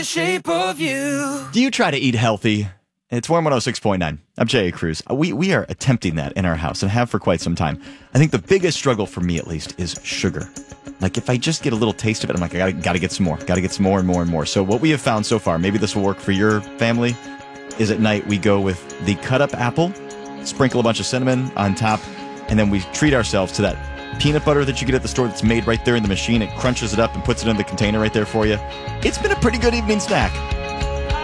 Shape of you. Do you try to eat healthy? It's Warm 106.9. I'm Jay Cruz. We are attempting that in our house and have for quite some time. I think the biggest struggle for me, at least, is sugar. Like, if I just get a little taste of it, I'm like, I gotta get some more. Gotta get some more and more and more. So what we have found so far, maybe this will work for your family, is at night we go with the cut-up apple, sprinkle a bunch of cinnamon on top, and then we treat ourselves to that peanut butter that you get at the store that's made right there in the machine. It crunches it up and puts it in the container right there for you. It's been a pretty good evening snack.